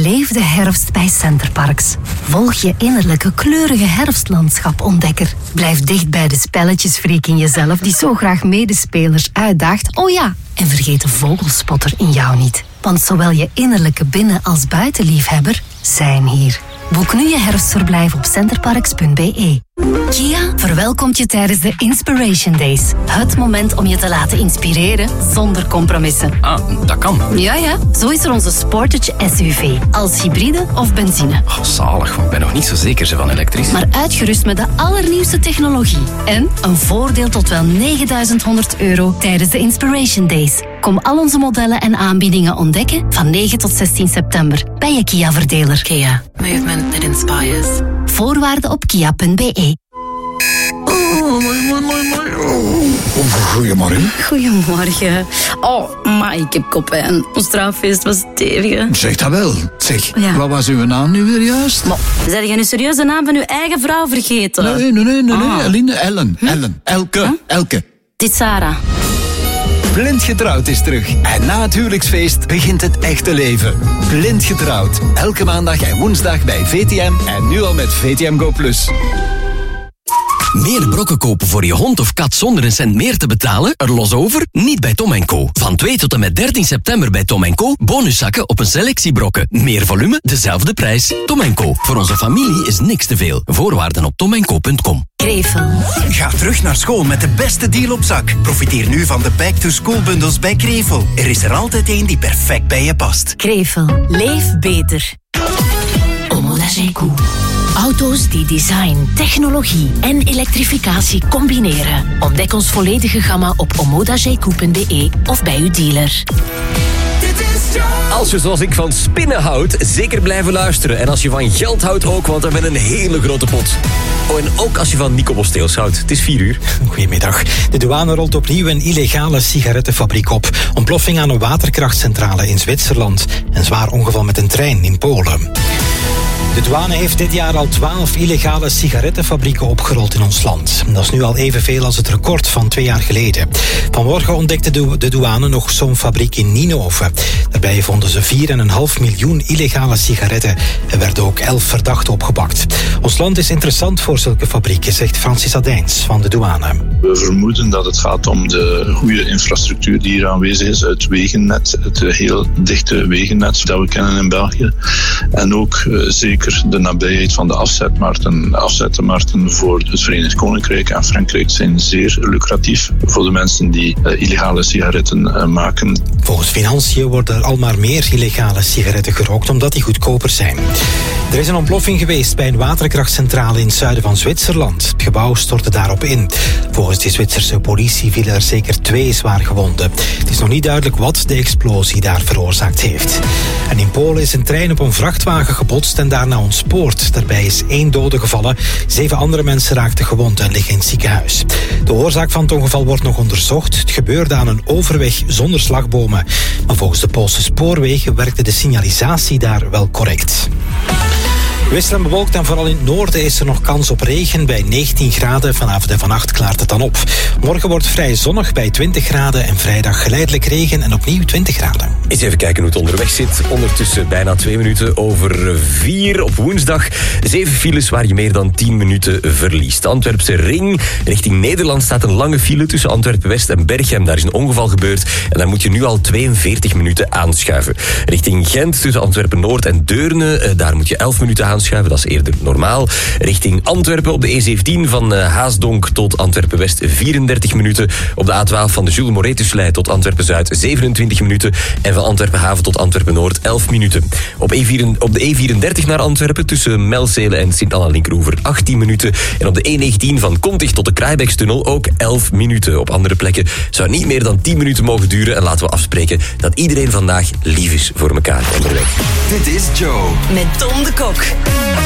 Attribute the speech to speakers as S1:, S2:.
S1: Beleef de herfst bij Centerparks. Volg je innerlijke kleurige herfstlandschap-ontdekker. Blijf dicht bij de spelletjesfreak in jezelf die zo graag medespelers uitdaagt. Oh ja, en vergeet de vogelspotter in jou niet. Want zowel je innerlijke binnen- als buitenliefhebber zijn hier. Boek nu je herfstverblijf op centerparks.be. Kia verwelkomt je tijdens de Inspiration Days. Het moment om je te laten inspireren zonder compromissen.
S2: Ah, dat kan.
S1: Ja, zo is er onze Sportage SUV. Als hybride of benzine.
S2: Oh, zalig, want ik ben nog niet zo zeker van elektrisch.
S1: Maar uitgerust met de allernieuwste technologie. En een voordeel tot wel €9.100 tijdens de Inspiration Days. Kom al onze modellen en aanbiedingen ontdekken van 9 tot 16 september bij je Kia-verdeler.
S3: Kia. Movement that inspires.
S1: Voorwaarden op kia.be.
S4: Goedemorgen.
S3: Goedemorgen. Oh, maar ik heb koppijn. Ons trouwfeest was stevig.
S4: Zeg dat wel. Zeg,
S3: Ja.
S4: wat was uw naam nu weer juist?
S3: Maar, zijn jij nu serieus de naam van uw eigen vrouw vergeten?
S4: Nee. Eline, Ellen. Elke.
S3: Het is Sarah.
S2: Blind Getrouwd is terug. En na het huwelijksfeest begint het echte leven. Blind Getrouwd. Elke maandag en woensdag bij VTM. En nu al met VTM Go+.
S5: Meer brokken kopen voor je hond of kat zonder een cent meer te betalen? Er los over? Niet bij Tom & Co. Van 2 tot en met 13 september bij Tom & Co. Bonuszakken op een selectie brokken. Meer volume, dezelfde prijs. Tom & Co. Voor onze familie is niks te veel. Voorwaarden op tomandco.com.
S1: Krevel.
S6: Ga terug naar school met de beste deal op zak. Profiteer nu van de back-to-school-bundels bij Krevel. Er is er altijd één die perfect bij je past.
S1: Krevel. Leef beter. Omoda-G-Q. Auto's die design, technologie en elektrificatie combineren. Ontdek ons volledige gamma op omodagq.be of bij uw dealer.
S5: Als je zoals ik van spinnen houdt, zeker blijven luisteren. En als je van geld houdt ook, want we hebben een hele grote pot. Oh, en ook als je van Nico Bosteels houdt. Het is 4:00.
S7: Goedemiddag. De douane rolt opnieuw een illegale sigarettenfabriek op. Ontploffing aan een waterkrachtcentrale in Zwitserland. Een zwaar ongeval met een trein in Polen. De douane heeft dit jaar al 12 illegale sigarettenfabrieken opgerold in ons land. Dat is nu al evenveel als het record van 2 jaar geleden. Vanmorgen ontdekte de douane nog zo'n fabriek in Ninove. Daarbij vonden ze 4,5 miljoen illegale sigaretten. Er werden ook 11 verdachten opgepakt. Ons land is interessant voor zulke fabrieken, zegt Francis Adijns van de douane.
S8: We vermoeden dat het gaat om de goede infrastructuur die hier aanwezig is. Het wegennet, het heel dichte wegennet dat we kennen in België. En ook zeker de nabijheid van de afzetmarkten. Afzetmarkten voor het Verenigd Koninkrijk en Frankrijk zijn zeer lucratief voor de mensen die illegale sigaretten maken.
S7: Volgens Financiën worden er al maar meer illegale sigaretten gerookt omdat die goedkoper zijn. Er is een ontploffing geweest bij een waterkrachtcentrale in het zuiden van Zwitserland. Het gebouw stortte daarop in. Volgens de Zwitserse politie vielen er zeker 2 zwaar gewonden. Het is nog niet duidelijk wat de explosie daar veroorzaakt heeft. En in Polen is een trein op een vrachtwagen gebotst en daarna ontspoord. Daarbij is 1 dode gevallen. 7 andere mensen raakten gewond en liggen in het ziekenhuis. De oorzaak van het ongeval wordt nog onderzocht. Het gebeurde aan een overweg zonder slagbomen. Maar volgens de Poolse spoorwegen werkte de signalisatie daar wel correct. Wisselend bewolkt en vooral in het noorden is er nog kans op regen bij 19 graden. Vanavond en vannacht klaart het dan op. Morgen wordt vrij zonnig bij 20 graden en vrijdag geleidelijk regen en opnieuw 20 graden.
S5: Eens even kijken hoe het onderweg zit. Ondertussen bijna 2 minuten over 4 op woensdag. 7 files waar je meer dan 10 minuten verliest. Antwerpse Ring. Richting Nederland staat een lange file tussen Antwerpen-West en Berchem. Daar is een ongeval gebeurd en daar moet je nu al 42 minuten aanschuiven. Richting Gent tussen Antwerpen-Noord en Deurne. Daar moet je 11 minuten aanschuiven. Dat is eerder normaal. Richting Antwerpen op de E17 van Haasdonk tot Antwerpen-West 34 minuten. Op de A12 van de Jules Moretuslei tot Antwerpen-Zuid 27 minuten. En van Antwerpen-Haven tot Antwerpen-Noord 11 minuten. Op de E34 naar Antwerpen tussen Melzele en Sint-Anna-Linkeroever 18 minuten. En op de E19 van Kontig tot de Kraaibeekstunnel ook 11 minuten. Op andere plekken zou het niet meer dan 10 minuten mogen duren. En laten we afspreken dat iedereen vandaag lief is voor elkaar onderweg.
S6: Dit is Joe.
S3: Met Tom de Kok.